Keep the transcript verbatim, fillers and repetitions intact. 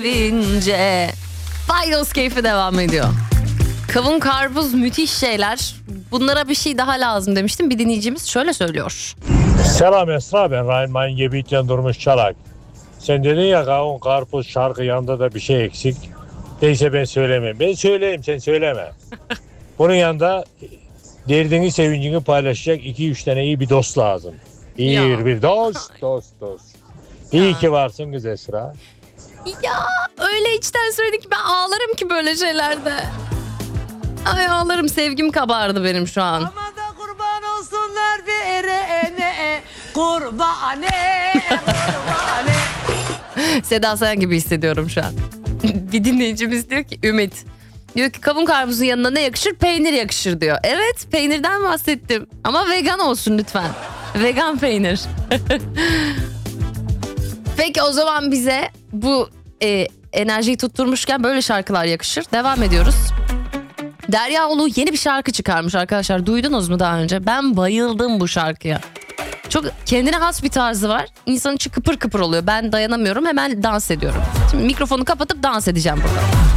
sevince. Faydos keyfi devam ediyor. Kavun karpuz müthiş şeyler. Bunlara bir şey daha lazım demiştim. Bir dinleyicimiz şöyle söylüyor. Selam Esra, ben Ryan Mayın Gebik'ten Durmuş Çalak. Sen dedin ya kavun karpuz şarkı yanında da bir şey eksik. Neyse ben söylemem. Ben söyleyeyim, sen söyleme. Bunun yanında derdini sevincini paylaşacak iki üç tane iyi bir dost lazım. İyi Ya. bir, bir dost dost dost. İyi ki varsın kız Esra. Ya öyle içten söyledik ki ben ağlarım ki böyle şeylerde. Ay ağlarım, sevgim kabardı benim şu an. Aman da kurban olsunlar bir erene, kurbane, kurbane. Seda Sayan gibi hissediyorum şu an. Bir dinleyicimiz diyor ki Ümit. Diyor ki kavun karpuzun yanına ne yakışır? Peynir yakışır diyor. Evet, peynirden bahsettim. Ama vegan olsun lütfen. Vegan peynir. Peki o zaman bize bu e, enerjiyi tutturmuşken böyle şarkılar yakışır. Devam ediyoruz. Derya Ulu yeni bir şarkı çıkarmış arkadaşlar. Duydunuz mu daha önce? Ben bayıldım bu şarkıya. Çok kendine has bir tarzı var. İnsanın içi kıpır kıpır oluyor. Ben dayanamıyorum, hemen dans ediyorum. Şimdi mikrofonu kapatıp dans edeceğim burada.